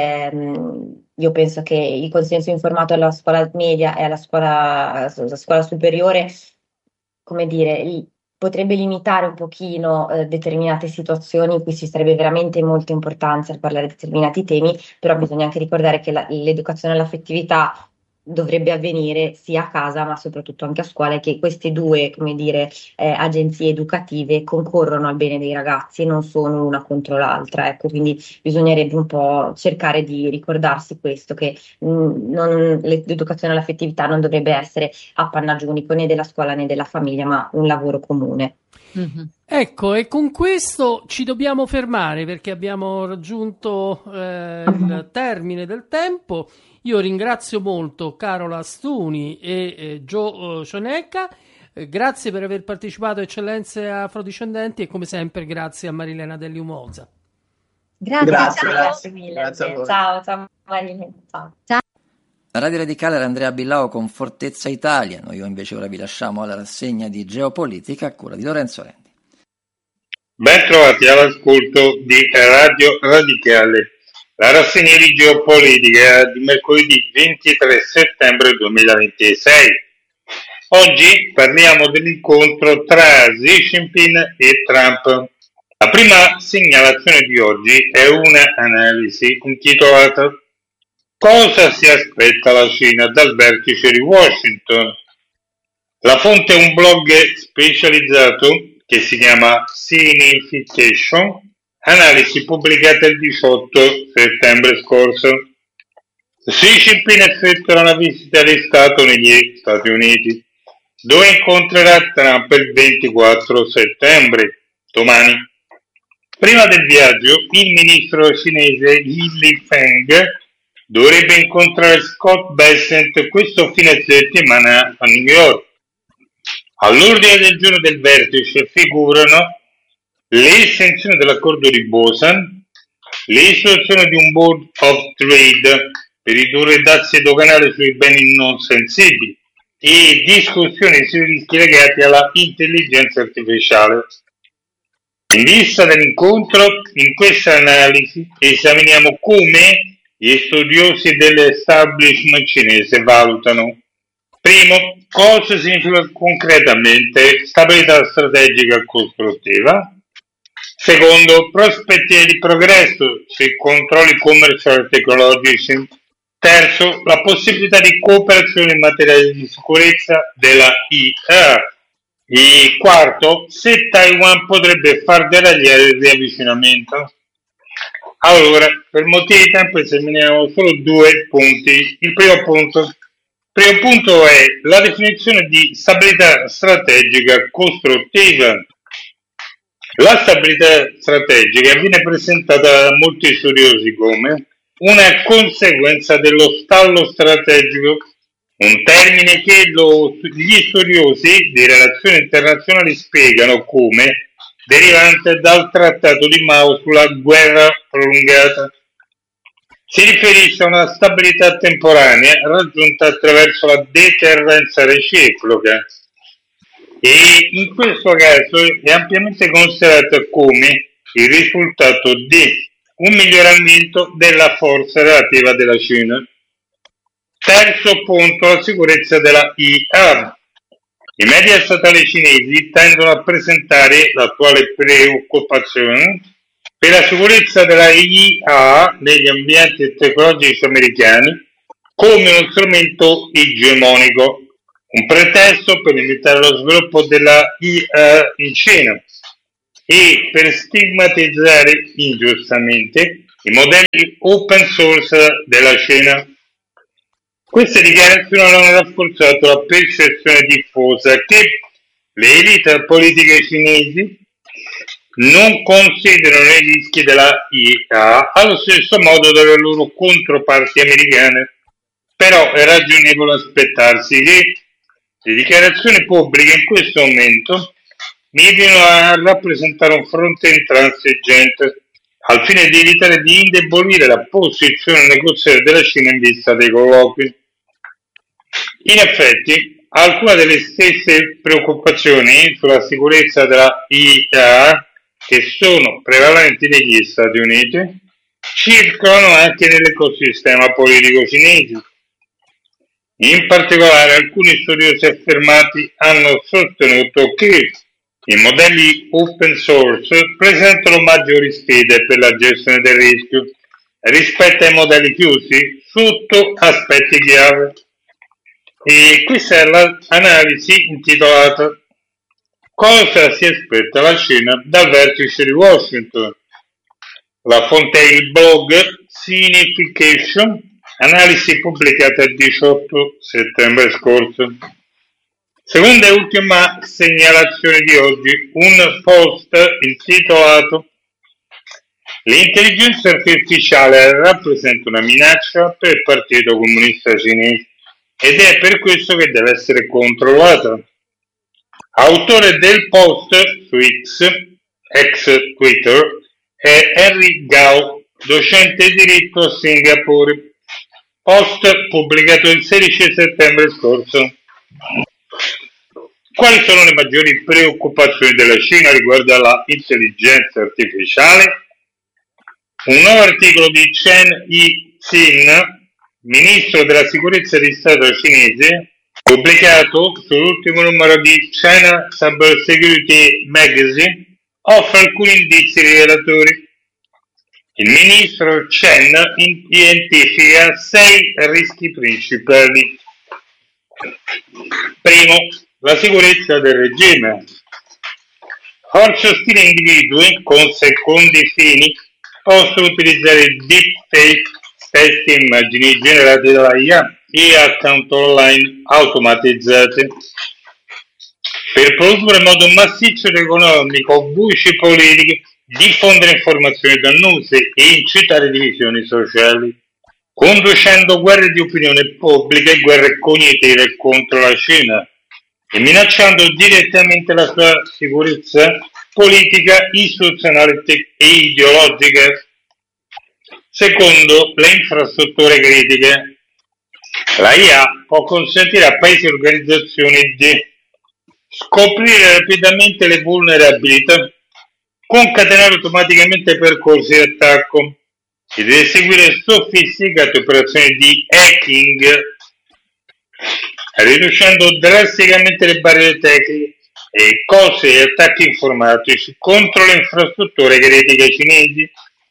Speaker 6: Io penso che il consenso informato alla scuola media e alla scuola superiore, come dire, potrebbe limitare un pochino determinate situazioni in cui ci sarebbe veramente molta importanza a parlare di determinati temi, però bisogna anche ricordare che l'educazione all'affettività dovrebbe avvenire sia a casa ma soprattutto anche a scuola, e che queste due, come dire, agenzie educative concorrono al bene dei ragazzi e non sono una contro l'altra, ecco, quindi bisognerebbe un po' cercare di ricordarsi questo, che l'educazione all'affettività non dovrebbe essere appannaggio unico né della scuola né della famiglia, ma un lavoro comune.
Speaker 5: Mm-hmm.
Speaker 4: Ecco, e con questo ci dobbiamo fermare perché abbiamo raggiunto il termine del tempo. Io ringrazio molto Carola Astuni e Gio Cionecca, grazie per aver partecipato a Eccellenze Afrodiscendenti e come sempre grazie a Marilena Dell'Umoza.
Speaker 5: Grazie
Speaker 6: mille.
Speaker 7: Grazie a voi.
Speaker 6: Ciao Marilena. Ciao.
Speaker 3: La Radio Radicale era Andrea Billao con Fortezza Italia. Noi invece ora vi lasciamo alla rassegna di Geopolitica a cura di Lorenzo Rendi.
Speaker 8: Ben trovati all'ascolto di Radio Radicale, la rassegna di Geopolitica di mercoledì 23 settembre 2026. Oggi parliamo dell'incontro tra Xi Jinping e Trump. La prima segnalazione di oggi è un'analisi intitolata "Cosa si aspetta la Cina dal vertice di Washington?". La fonte è un blog specializzato che si chiama Signification, analisi pubblicata il 18 settembre scorso. Xi Jinping effettuerà una visita di Stato negli Stati Uniti, dove incontrerà Trump il 24 settembre, domani. Prima del viaggio, il ministro cinese Li Feng dovrebbe incontrare Scott Bessent questo fine settimana a New York. All'ordine del giorno del vertice figurano l'estensione dell'accordo di Busan, l'istituzione di un Board of Trade per ridurre i dazi doganali sui beni non sensibili e discussioni sui rischi legati alla intelligenza artificiale. In vista dell'incontro, in questa analisi esaminiamo come gli studiosi dell'establishment cinese valutano: primo, cosa significa concretamente stabilità strategica costruttiva; secondo, prospettive di progresso sui controlli commerciali e tecnologici; terzo, la possibilità di cooperazione in materia di sicurezza della IA; e quarto, se Taiwan potrebbe far deragliare il riavvicinamento. Allora, per motivi di tempo esaminiamo solo due punti. Il primo punto è la definizione di stabilità strategica costruttiva. La stabilità strategica viene presentata da molti studiosi come una conseguenza dello stallo strategico, un termine che gli studiosi di relazioni internazionali spiegano come derivante dal trattato di Mao sulla guerra prolungata. Si riferisce a una stabilità temporanea raggiunta attraverso la deterrenza reciproca e in questo caso è ampiamente considerata come il risultato di un miglioramento della forza relativa della Cina. Terzo punto, la sicurezza della IA. I media statali cinesi tendono a presentare l'attuale preoccupazione per la sicurezza della IA negli ambienti tecnologici americani come uno strumento egemonico, un pretesto per limitare lo sviluppo della IA in Cina e per stigmatizzare ingiustamente i modelli open source della Cina. Queste dichiarazioni hanno rafforzato la percezione diffusa che le elite politiche cinesi non considerano i rischi della IA allo stesso modo delle loro controparti americane. Però è ragionevole aspettarsi che le dichiarazioni pubbliche in questo momento mirino a rappresentare un fronte intransigente al fine di evitare di indebolire la posizione negoziale della Cina in vista dei colloqui. In effetti, alcune delle stesse preoccupazioni sulla sicurezza della IA, che sono prevalenti negli Stati Uniti, circolano anche nell'ecosistema politico cinese. In particolare, alcuni studiosi affermati hanno sostenuto che i modelli open source presentano maggiori sfide per la gestione del rischio rispetto ai modelli chiusi sotto aspetti chiave. E questa è l'analisi intitolata "Cosa si aspetta la Cina dal vertice di Washington?". La fonte è il blog Signification, analisi pubblicata il 18 settembre scorso. Seconda e ultima segnalazione di oggi, un post intitolato "L'intelligenza artificiale rappresenta una minaccia per il Partito Comunista Cinese ed è per questo che deve essere controllata". Autore del post su ex Twitter, è Henry Gao, docente di diritto a Singapore. Post pubblicato il 16 settembre scorso. Quali sono le maggiori preoccupazioni della Cina riguardo alla intelligenza artificiale? Un nuovo articolo di Chen Yi-Xin, ministro della sicurezza di Stato cinese, pubblicato sull'ultimo numero di China Cyber Security Magazine, offre alcuni indizi rivelatori. Il ministro Chen identifica 6 rischi principali. Primo, la sicurezza del regime. Forze ostili e individui con secondi fini possono utilizzare deepfake, stesse immagini generate dalla IA e account online automatizzate per produrre in modo massiccio ed economico voci politiche, diffondere informazioni dannose e incitare divisioni sociali, conducendo guerre di opinione pubblica e guerre cognitive contro la Cina e minacciando direttamente la sua sicurezza politica, istituzionale e ideologica. Secondo, le infrastrutture critiche. La IA può consentire a paesi e organizzazioni di scoprire rapidamente le vulnerabilità, concatenare automaticamente percorsi di attacco ed eseguire sofisticate operazioni di hacking, riducendo drasticamente le barriere tecniche e i costi di attacchi informatici contro le infrastrutture critiche cinesi.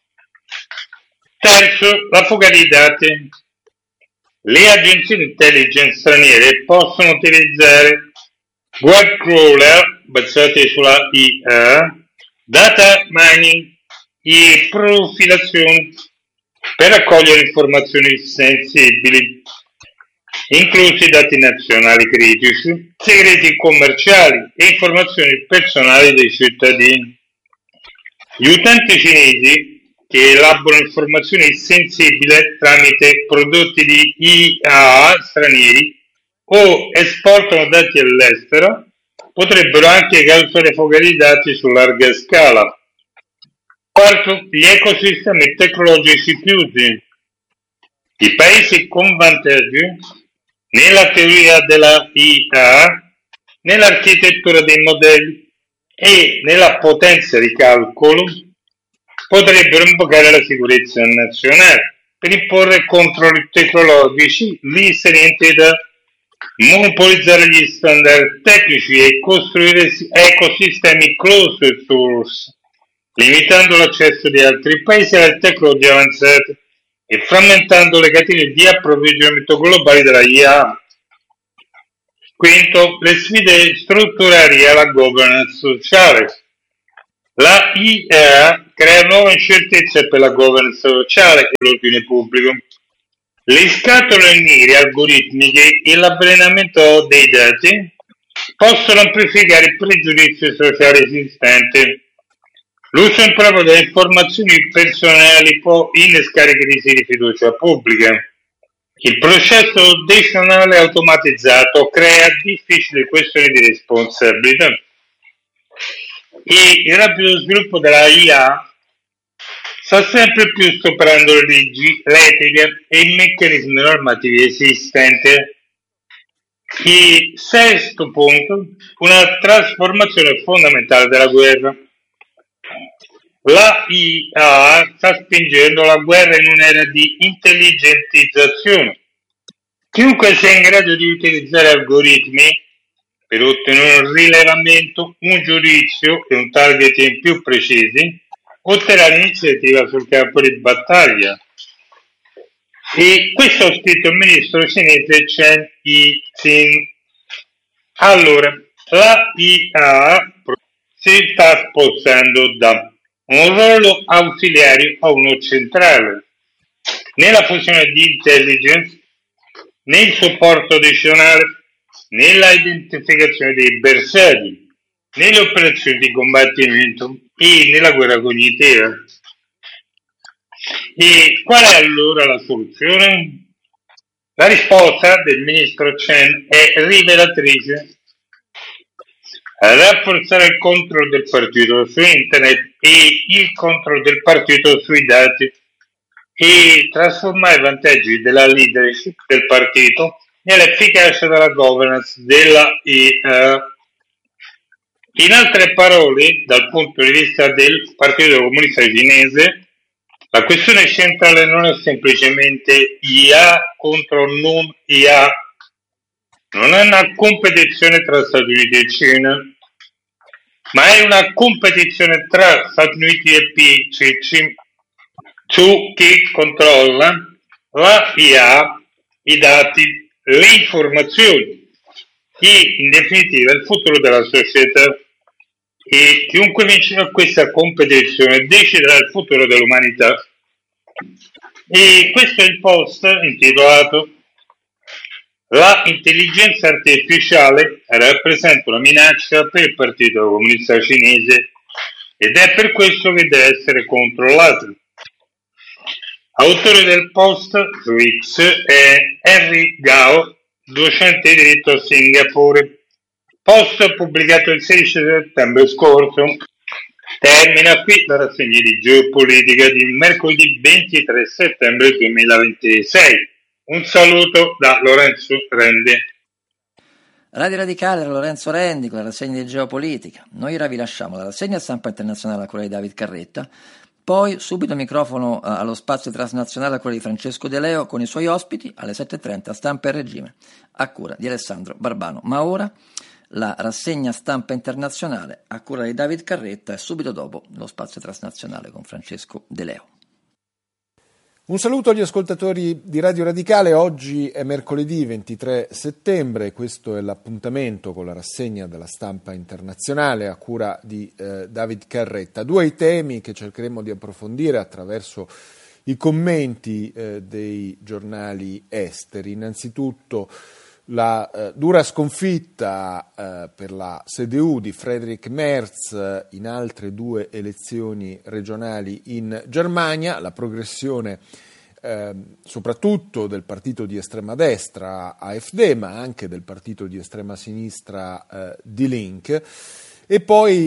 Speaker 8: Terzo, la fuga di dati. Le agenzie di intelligence straniere possono utilizzare web crawler basati sulla IA, data mining e profilazione per raccogliere informazioni sensibili, inclusi dati nazionali critici, segreti commerciali e informazioni personali dei cittadini. Gli utenti cinesi che elaborano informazioni sensibili tramite prodotti di IA stranieri o esportano dati all'estero potrebbero anche causare fuga di dati su larga scala. Quarto, gli ecosistemi tecnologici chiusi. I paesi con vantaggi nella teoria della IA, nell'architettura dei modelli e nella potenza di calcolo potrebbero invocare la sicurezza nazionale per imporre controlli tecnologici lì inerenti da monopolizzare gli standard tecnici e costruire ecosistemi closed source, limitando l'accesso di altri paesi alle tecnologie avanzate e frammentando le catene di approvvigionamento globali della IA. Quinto, le sfide strutturali e la governance sociale. La IA crea nuove incertezze per la governance sociale e l'ordine pubblico. Le scatole nere algoritmiche e l'avvelenamento dei dati possono amplificare i pregiudizi sociali esistenti. L'uso improprio delle informazioni personali può innescare crisi di fiducia pubblica. Il processo decisionale automatizzato crea difficili questioni di responsabilità. E il rapido sviluppo della IA sta sempre più superando le leggi, l'etica e i meccanismi normativi esistenti. Il sesto punto, una trasformazione fondamentale della guerra. La IA sta spingendo la guerra in un'era di intelligentizzazione. Chiunque sia in grado di utilizzare algoritmi per ottenere un rilevamento, un giudizio e un targeting più precisi otterrà l'iniziativa sul campo di battaglia. E questo ha scritto il ministro cinese Chen Yi-Jin. Allora, la IA si sta spostando da un ruolo ausiliario a uno centrale nella fusione di intelligence, nel supporto decisionale, nella identificazione dei bersagli, nelle operazioni di combattimento e nella guerra cognitiva. E qual è allora la soluzione? La risposta del ministro Chen è rivelatrice. Rafforzare il controllo del partito su internet e il controllo del partito sui dati e trasformare i vantaggi della leadership del partito nell'efficacia della governance della IA. In altre parole, dal punto di vista del Partito Comunista Cinese, la questione centrale non è semplicemente IA contro non IA. Non è una competizione tra Stati Uniti e Cina, ma è una competizione tra Stati Uniti e PCC su chi controlla la IA, i dati, le informazioni e in definitiva il futuro della società. E chiunque vincerà questa competizione deciderà il futuro dell'umanità. E questo è il post intitolato "La intelligenza artificiale rappresenta una minaccia per il Partito Comunista Cinese ed è per questo che deve essere controllato". Autore del post su X è Henry Gao, docente di diritto a Singapore. Post pubblicato il 16 settembre scorso. Termina qui la rassegna di geopolitica di mercoledì 23 settembre 2026. Un saluto da Lorenzo Rendi.
Speaker 3: Radio Radicale da Lorenzo Rendi con la rassegna di geopolitica. Noi ora vi lasciamo la rassegna stampa internazionale a cura di David Carretta, poi subito microfono allo spazio transnazionale a cura di Francesco De Leo con i suoi ospiti alle 7.30 Stampa e Regime a cura di Alessandro Barbano. Ma ora la rassegna stampa internazionale a cura di David Carretta e subito dopo lo spazio transnazionale con Francesco De Leo.
Speaker 9: Un saluto agli ascoltatori di Radio Radicale. Oggi è mercoledì 23 settembre, questo è l'appuntamento con la rassegna della stampa internazionale a cura di David Carretta. Due i temi che cercheremo di approfondire attraverso i commenti dei giornali esteri. Innanzitutto la dura sconfitta per la CDU di Friedrich Merz in altre due elezioni regionali in Germania, la progressione soprattutto del partito di estrema destra AfD, ma anche del partito di estrema sinistra Die Linke, e poi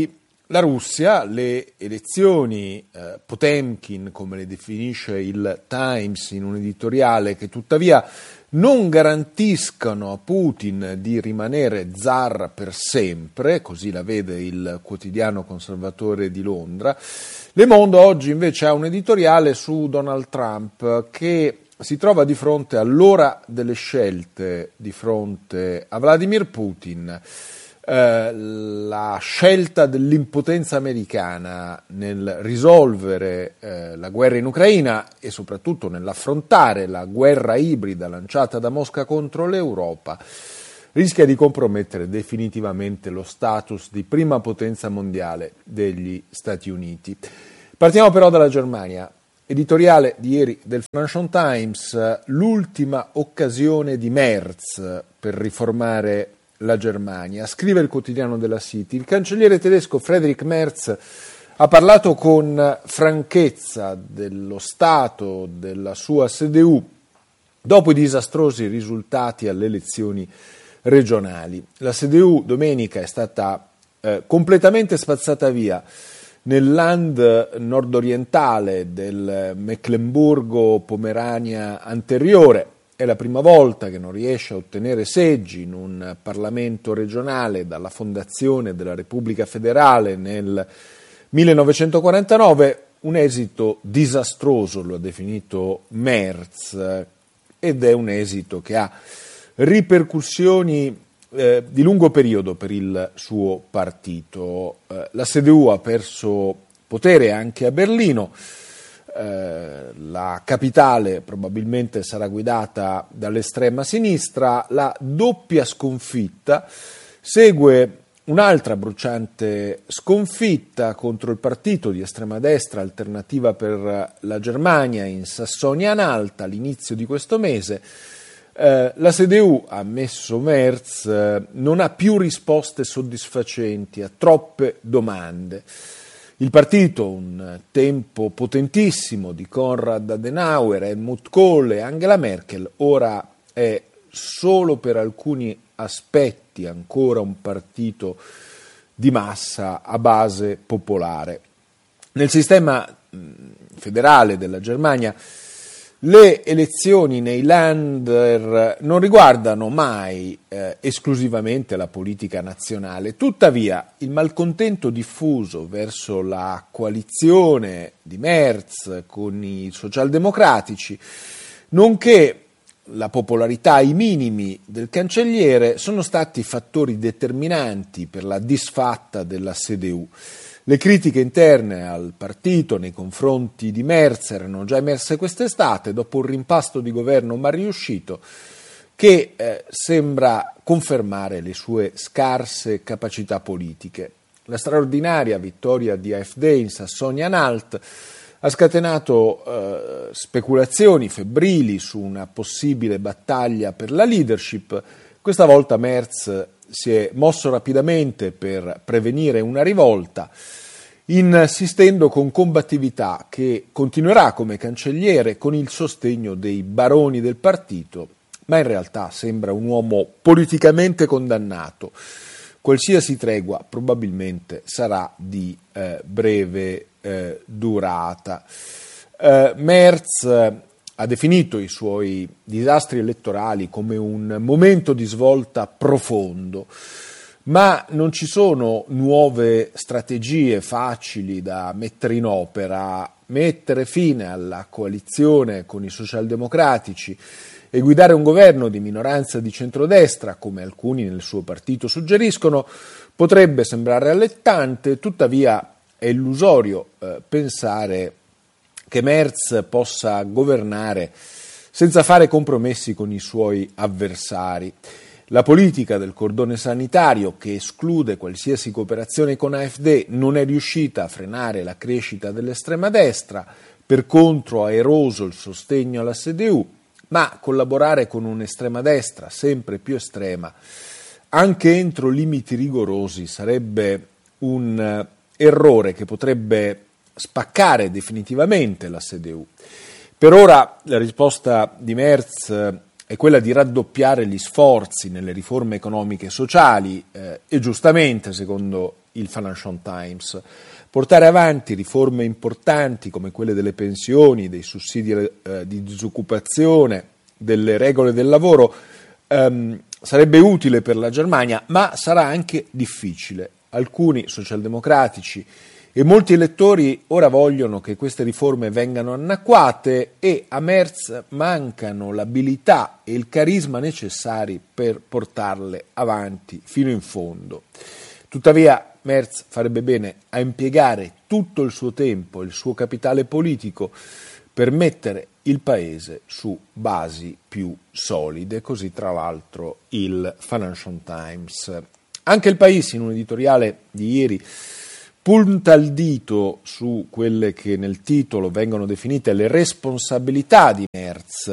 Speaker 9: la Russia, le elezioni Potemkin, come le definisce il Times in un editoriale, che tuttavia non garantiscono a Putin di rimanere zar per sempre, così la vede il quotidiano conservatore di Londra. Le Monde oggi invece ha un editoriale su Donald Trump, che si trova di fronte all'ora delle scelte, di fronte a Vladimir Putin. La scelta dell'impotenza americana nel risolvere la guerra in Ucraina e soprattutto nell'affrontare la guerra ibrida lanciata da Mosca contro l'Europa rischia di compromettere definitivamente lo status di prima potenza mondiale degli Stati Uniti. Partiamo però dalla Germania. Editoriale di ieri del Financial Times, l'ultima occasione di Merz per riformare la Germania. Scrive il quotidiano della City: il cancelliere tedesco Friedrich Merz ha parlato con franchezza dello Stato della sua CDU dopo i disastrosi risultati alle elezioni regionali. La CDU domenica è stata completamente spazzata via nel land nordorientale del Mecklenburgo-Pomerania anteriore. È la prima volta che non riesce a ottenere seggi in un Parlamento regionale dalla fondazione della Repubblica Federale nel 1949, un esito disastroso, lo ha definito Merz, ed è un esito che ha ripercussioni di lungo periodo per il suo partito. La CDU ha perso potere anche a Berlino. La capitale probabilmente sarà guidata dall'estrema sinistra. La doppia sconfitta segue un'altra bruciante sconfitta contro il partito di estrema destra Alternativa per la Germania in Sassonia-Anhalt all'inizio di questo mese. La CDU, ha ammesso Merz, non ha più risposte soddisfacenti a troppe domande. Il partito, un tempo potentissimo di Konrad Adenauer, Helmut Kohl e Angela Merkel, ora è solo per alcuni aspetti ancora un partito di massa a base popolare. Nel sistema federale della Germania le elezioni nei Länder non riguardano mai esclusivamente la politica nazionale, tuttavia il malcontento diffuso verso la coalizione di Merz con i socialdemocratici, nonché la popolarità ai minimi del cancelliere, sono stati fattori determinanti per la disfatta della CDU. Le critiche interne al partito nei confronti di Merz erano già emerse quest'estate dopo un rimpasto di governo mal riuscito che sembra confermare le sue scarse capacità politiche. La straordinaria vittoria di AfD in Sassonia-Anhalt ha scatenato speculazioni febbrili su una possibile battaglia per la leadership. Questa volta Merz si è mosso rapidamente per prevenire una rivolta, insistendo con combattività che continuerà come cancelliere con il sostegno dei baroni del partito, ma in realtà sembra un uomo politicamente condannato. Qualsiasi tregua probabilmente sarà di breve durata. Merz ha definito i suoi disastri elettorali come un momento di svolta profondo, ma non ci sono nuove strategie facili da mettere in opera. Mettere fine alla coalizione con i socialdemocratici e guidare un governo di minoranza di centrodestra, come alcuni nel suo partito suggeriscono, potrebbe sembrare allettante, tuttavia è illusorio pensare che Merz possa governare senza fare compromessi con i suoi avversari. La politica del cordone sanitario, che esclude qualsiasi cooperazione con AfD, non è riuscita a frenare la crescita dell'estrema destra, per contro ha eroso il sostegno alla CDU, ma collaborare con un'estrema destra sempre più estrema, anche entro limiti rigorosi, sarebbe un errore che potrebbe spaccare definitivamente la CDU. Per ora la risposta di Merz è quella di raddoppiare gli sforzi nelle riforme economiche e sociali e giustamente, secondo il Financial Times, portare avanti riforme importanti come quelle delle pensioni, dei sussidi di disoccupazione, delle regole del lavoro, sarebbe utile per la Germania, ma sarà anche difficile. Alcuni socialdemocratici e molti elettori ora vogliono che queste riforme vengano annacquate e a Merz mancano l'abilità e il carisma necessari per portarle avanti fino in fondo. Tuttavia Merz farebbe bene a impiegare tutto il suo tempo e il suo capitale politico per mettere il paese su basi più solide, così tra l'altro il Financial Times. Anche il Paese, in un editoriale di ieri, punta il dito su quelle che nel titolo vengono definite le responsabilità di Merz.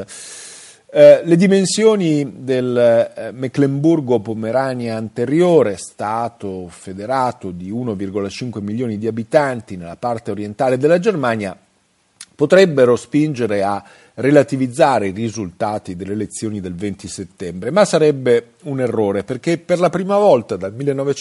Speaker 9: Le dimensioni del Mecklenburgo-Pomerania anteriore, stato federato di 1,5 milioni di abitanti nella parte orientale della Germania, potrebbero spingere a relativizzare i risultati delle elezioni del 20 settembre, ma sarebbe un errore perché per la prima volta dal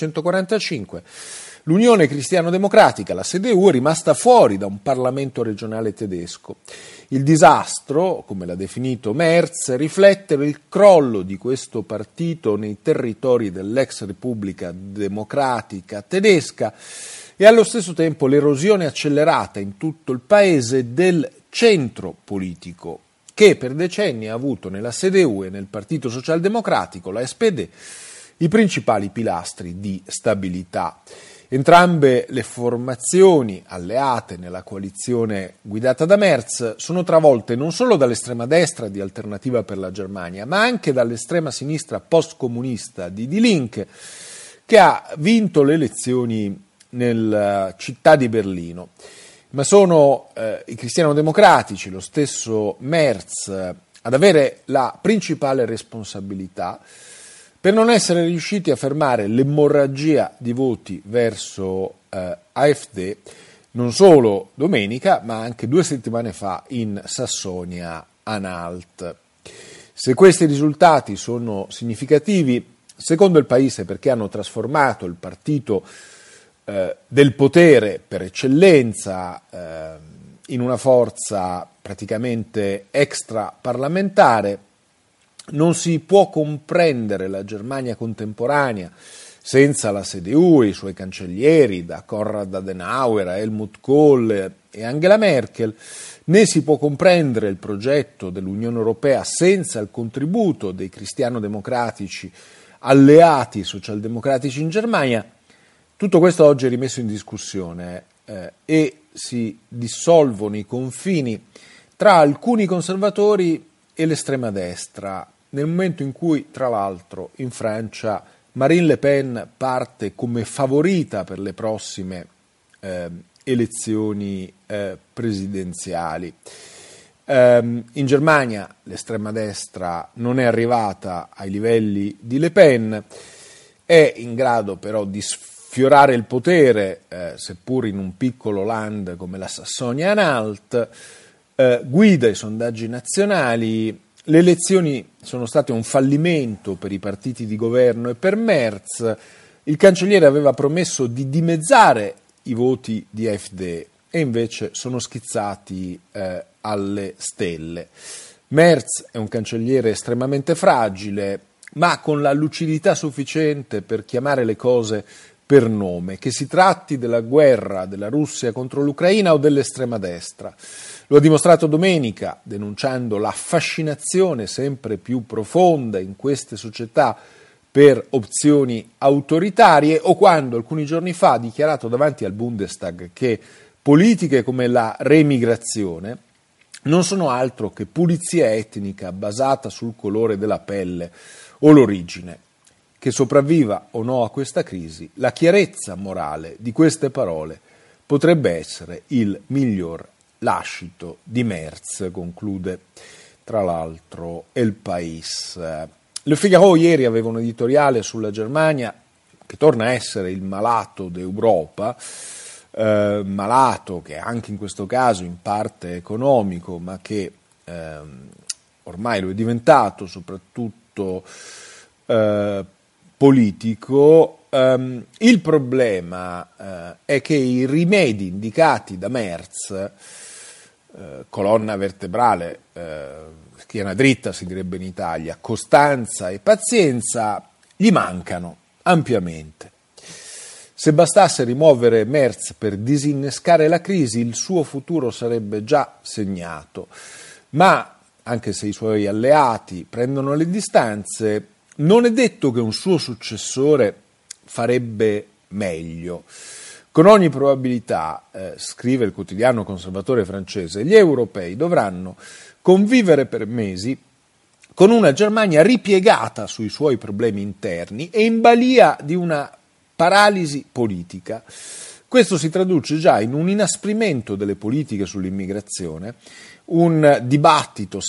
Speaker 9: 1945 l'Unione Cristiano-Democratica, la CDU, è rimasta fuori da un Parlamento regionale tedesco. Il disastro, come l'ha definito Merz, riflette il crollo di questo partito nei territori dell'ex Repubblica Democratica Tedesca e allo stesso tempo l'erosione accelerata in tutto il paese del centro politico, che per decenni ha avuto nella CDU e nel Partito Socialdemocratico, la SPD, i principali pilastri di stabilità. Entrambe le formazioni alleate nella coalizione guidata da Merz sono travolte non solo dall'estrema destra di Alternativa per la Germania, ma anche dall'estrema sinistra post-comunista di Die Linke, che ha vinto le elezioni nella città di Berlino. Ma sono i cristiano-democratici, lo stesso Merz, ad avere la principale responsabilità per non essere riusciti a fermare l'emorragia di voti verso AfD non solo domenica, ma anche 2 settimane fa in Sassonia-Anhalt. Se questi risultati sono significativi, secondo il Paese, perché hanno trasformato il partito del potere per eccellenza in una forza praticamente extraparlamentare, non si può comprendere la Germania contemporanea senza la CDU e i suoi cancellieri, da Konrad Adenauer a Helmut Kohl e Angela Merkel, né si può comprendere il progetto dell'Unione Europea senza il contributo dei cristiano-democratici alleati socialdemocratici in Germania. Tutto questo oggi è rimesso in discussione e si dissolvono i confini tra alcuni conservatori e l'estrema destra, nel momento in cui, tra l'altro, in Francia Marine Le Pen parte come favorita per le prossime elezioni presidenziali. In Germania l'estrema destra non è arrivata ai livelli di Le Pen, è in grado però di sfiorare il potere, seppur in un piccolo land come la Sassonia-Anhalt, guida i sondaggi nazionali. Le elezioni sono state un fallimento per i partiti di governo e per Merz. Il cancelliere aveva promesso di dimezzare i voti di AfD e invece sono schizzati alle stelle. Merz è un cancelliere estremamente fragile, ma con la lucidità sufficiente per chiamare le cose per nome, che si tratti della guerra della Russia contro l'Ucraina o dell'estrema destra. Lo ha dimostrato domenica, denunciando la fascinazione sempre più profonda in queste società per opzioni autoritarie, o quando alcuni giorni fa ha dichiarato davanti al Bundestag che politiche come la remigrazione non sono altro che pulizia etnica basata sul colore della pelle o l'origine. Che sopravviva o no a questa crisi, la chiarezza morale di queste parole potrebbe essere il miglior lascito di Merz, conclude tra l'altro El País. Le Figaro ieri aveva un editoriale sulla Germania che torna a essere il malato d'Europa, malato che anche in questo caso in parte economico, ma che ormai lo è diventato, soprattutto politico. Il problema è che i rimedi indicati da Merz, colonna vertebrale, schiena dritta si direbbe in Italia, costanza e pazienza, gli mancano ampiamente. Se bastasse rimuovere Merz per disinnescare la crisi, il suo futuro sarebbe già segnato. Ma, anche se i suoi alleati prendono le distanze, non è detto che un suo successore farebbe meglio. Con ogni probabilità, scrive il quotidiano conservatore francese, gli europei dovranno convivere per mesi con una Germania ripiegata sui suoi problemi interni e in balia di una paralisi politica. Questo si traduce già in un inasprimento delle politiche sull'immigrazione, un dibattito